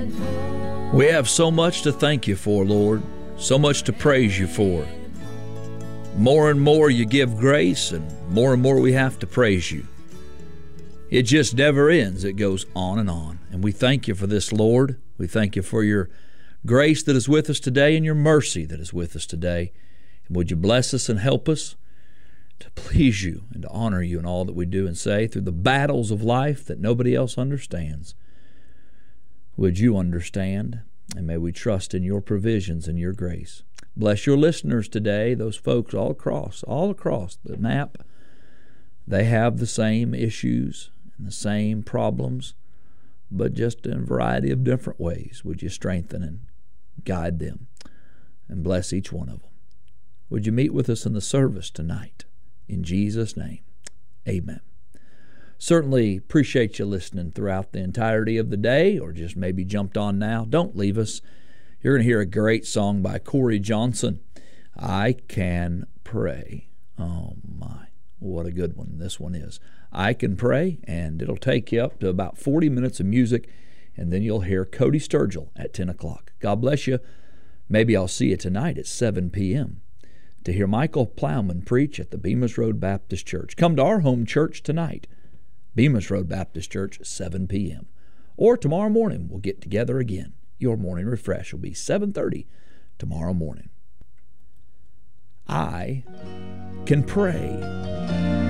We have so much to thank you for, Lord, so much to praise you for. More and more you give grace, and more we have to praise you. It just never ends. It goes on. And we thank you for this, Lord. We thank you for your grace that is with us today and your mercy that is with us today. And would you bless us and help us to please you and to honor you in all that we do and say through the battles of life that nobody else understands. Would you understand, and may we trust in your provisions and your grace. Bless your listeners today, those folks all across the map. They have the same issues and the same problems, but just in a variety of different ways. Would you strengthen and guide them and bless each one of them? Would you meet with us in the service tonight? In Jesus' name, amen. Certainly appreciate you listening throughout the entirety of the day, or just maybe jumped on now. Don't leave us. You're going to hear a great song by Corey Johnson, I Can Pray. Oh my, what a good one this one is. I Can Pray, and it'll take you up to about 40 minutes of music, and then you'll hear Cody Sturgill at 10 o'clock. God bless you. Maybe I'll see you tonight at 7 p.m. to hear Michael Plowman preach at the Bemis Road Baptist Church. Come to our home church tonight, Bemis Road Baptist Church, 7 p.m. Or tomorrow morning, we'll get together again. Your morning refresh will be 7:30 tomorrow morning. I Can Pray.